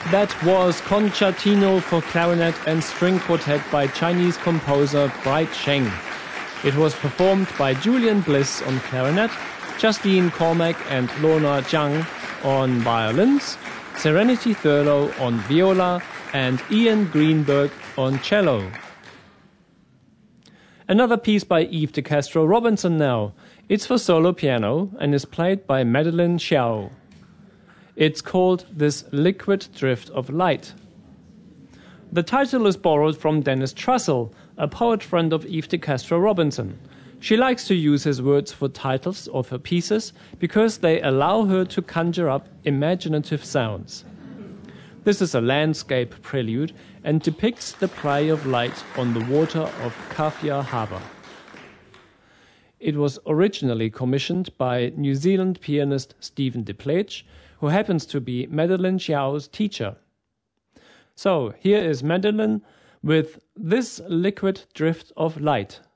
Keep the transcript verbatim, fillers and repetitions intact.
That was Concertino for Clarinet and String Quartet by Chinese composer Bright Sheng. It was performed by Julian Bliss on clarinet, Justine Cormack and Lorna Jiang on violins, Serenity Thurlow on viola, and Ian Greenberg on cello. Another piece by Yves de Castro Robinson now. It's for solo piano and is played by Madeline Xiao. It's called This Liquid Drift of Light. The title is borrowed from Dennis Trussell, a poet friend of Yves de Castro Robinson. She likes to use his words for titles of her pieces because they allow her to conjure up imaginative sounds. This is a landscape prelude and depicts the play of light on the water of Kafia Harbour. It was originally commissioned by New Zealand pianist Stephen DePlage, who happens to be Madeline Xiao's teacher. So, here is Madeline with This Liquid Drift of Light.